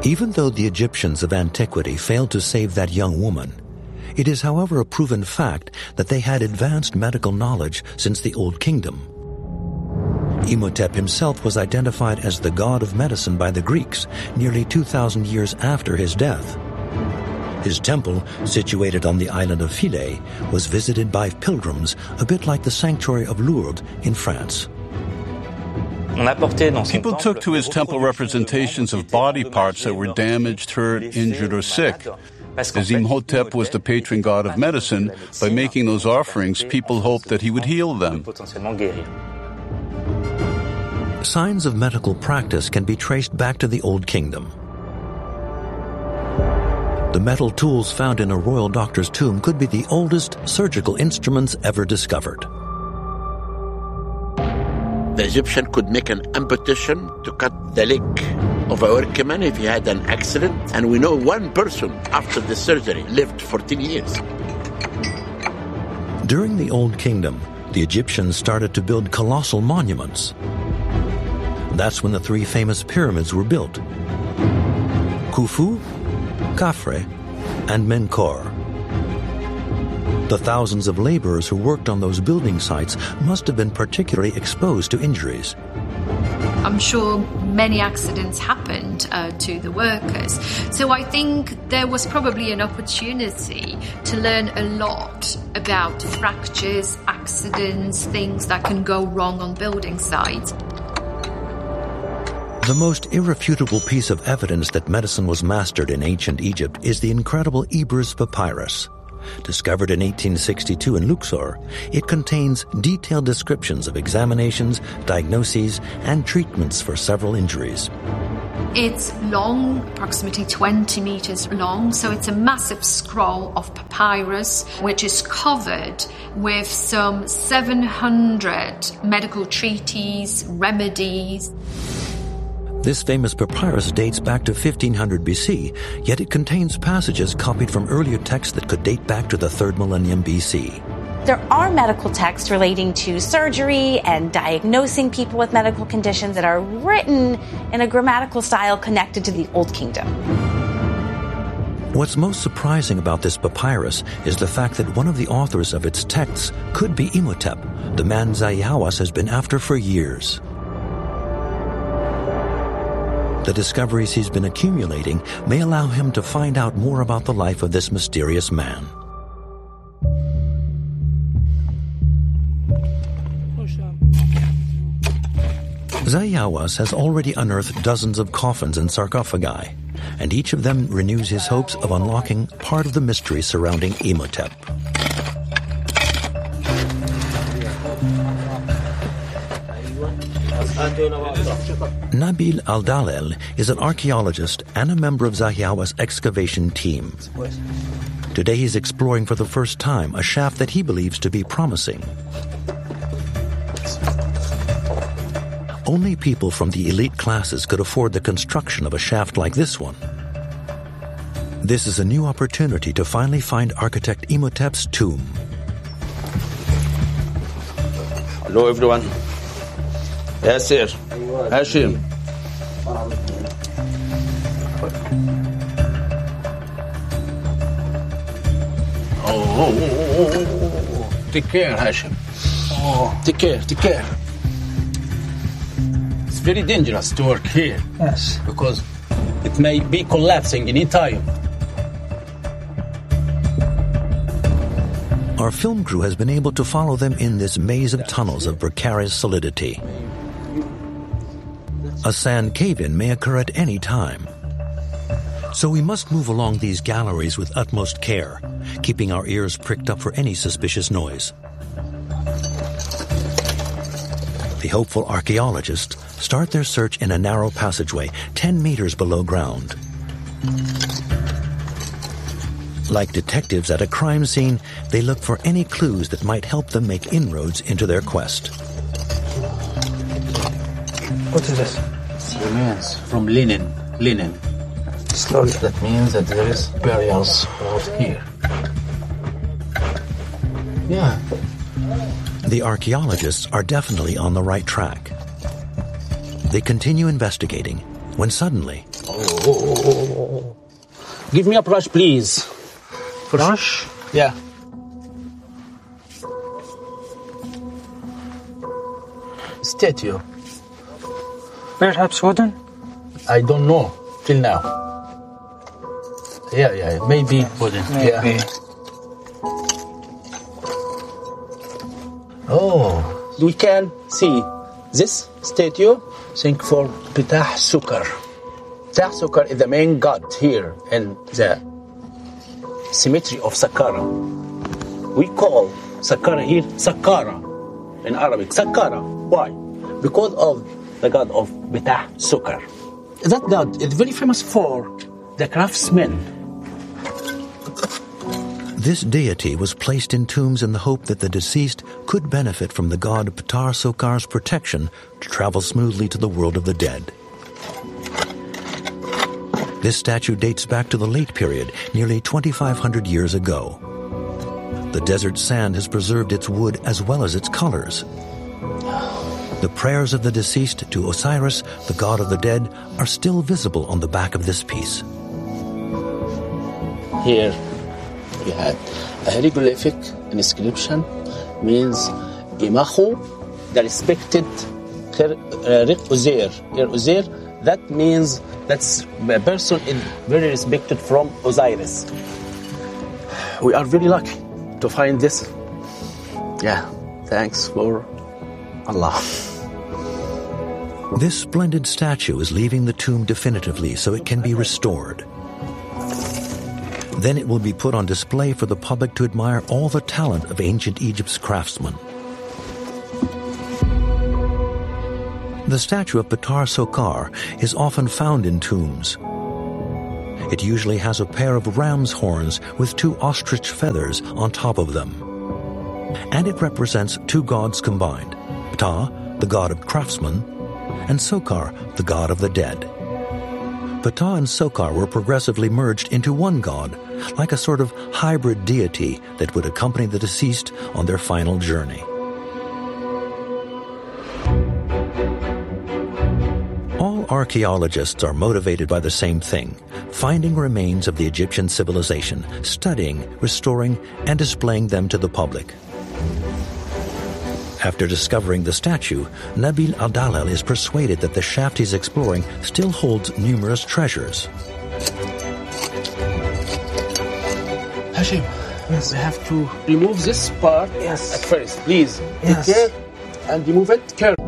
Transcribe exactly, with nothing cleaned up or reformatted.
Even though the Egyptians of antiquity failed to save that young woman, it is, however, a proven fact that they had advanced medical knowledge since the Old Kingdom. Imhotep himself was identified as the god of medicine by the Greeks nearly two thousand years after his death. His temple, situated on the island of Philae, was visited by pilgrims, a bit like the sanctuary of Lourdes in France. People took to his temple representations of body parts that were damaged, hurt, injured, or sick. As Imhotep was the patron god of medicine, by making those offerings, people hoped that he would heal them. Signs of medical practice can be traced back to the Old Kingdom. The metal tools found in a royal doctor's tomb could be the oldest surgical instruments ever discovered. The Egyptian could make an amputation to cut the leg of a workman if he had an accident, and we know one person after the surgery lived fourteen years. During the Old Kingdom, the Egyptians started to build colossal monuments. That's when the three famous pyramids were built: Khufu, Khafre, and Menkaure. The thousands of laborers who worked on those building sites must have been particularly exposed to injuries. I'm sure many accidents happened uh, to the workers. So I think there was probably an opportunity to learn a lot about fractures, accidents, things that can go wrong on building sites. The most irrefutable piece of evidence that medicine was mastered in ancient Egypt is the incredible Ebers Papyrus. Discovered in eighteen sixty-two in Luxor, it contains detailed descriptions of examinations, diagnoses, and treatments for several injuries. It's long, approximately twenty meters long, so it's a massive scroll of papyrus, which is covered with some seven hundred medical treatises, remedies. This famous papyrus dates back to fifteen hundred B C, yet it contains passages copied from earlier texts that could date back to the third millennium B C. There are medical texts relating to surgery and diagnosing people with medical conditions that are written in a grammatical style connected to the Old Kingdom. What's most surprising about this papyrus is the fact that one of the authors of its texts could be Imhotep, the man Zahi Hawass has been after for years. The discoveries he's been accumulating may allow him to find out more about the life of this mysterious man. Zahi Hawass has already unearthed dozens of coffins and sarcophagi, and each of them renews his hopes of unlocking part of the mystery surrounding Imhotep. Nabil Al-Dalel is an archaeologist and a member of Zahi Hawass' excavation team. Today he's exploring for the first time a shaft that he believes to be promising. Only people from the elite classes could afford the construction of a shaft like this one. This is a new opportunity to finally find architect Imhotep's tomb. Hello everyone. Yes, sir. Hashim. Oh, oh, oh, oh. Take care, Hashim. Oh. Take care, take care. It's very dangerous to work here. Yes. Because it may be collapsing any time. Our film crew has been able to follow them in this maze of tunnels of precarious solidity. A sand cave-in may occur at any time. So we must move along these galleries with utmost care, keeping our ears pricked up for any suspicious noise. The hopeful archaeologists start their search in a narrow passageway ten meters below ground. Like detectives at a crime scene, they look for any clues that might help them make inroads into their quest. What is this? It's remains from linen. Linen. Slowly. That means that there is burials out here. Yeah. The archaeologists are definitely on the right track. They continue investigating, when suddenly... Oh. Give me a brush, please. Brush? Yeah. Statue. Perhaps wooden? I don't know till now. Yeah, yeah, maybe wooden. Maybe. Yeah. Oh, we can see this statue. Think for Ptah Sukar. Ptah Sukar is the main god here in the cemetery of Saqqara. We call Saqqara here Saqqara in Arabic. Saqqara. Why? Because of the god of Ptah Sukar. That god is very famous for the craftsmen. This deity was placed in tombs in the hope that the deceased could benefit from the god Ptah Sukar's protection to travel smoothly to the world of the dead. This statue dates back to the late period, nearly twenty-five hundred years ago. The desert sand has preserved its wood as well as its colors. The prayers of the deceased to Osiris, the god of the dead, are still visible on the back of this piece. Here we had a hieroglyphic inscription, means Imahu, the respected Rik Uzair. Uzair, that means that's a person is very respected from Osiris. We are very lucky to find this. Yeah, thanks for Allah. This splendid statue is leaving the tomb definitively so it can be restored. Then it will be put on display for the public to admire all the talent of ancient Egypt's craftsmen. The statue of Ptah Sukar is often found in tombs. It usually has a pair of ram's horns with two ostrich feathers on top of them. And it represents two gods combined, Ptah, the god of craftsmen, and Sukar, the god of the dead. Ptah and Sukar were progressively merged into one god, like a sort of hybrid deity that would accompany the deceased on their final journey. All archaeologists are motivated by the same thing, finding remains of the Egyptian civilization, studying, restoring, and displaying them to the public. After discovering the statue, Nabil Al-Dalal is persuaded that the shaft he's exploring still holds numerous treasures. Hashim, yes. We have to remove this part yes. at first. Please, yes. take care and remove it carefully.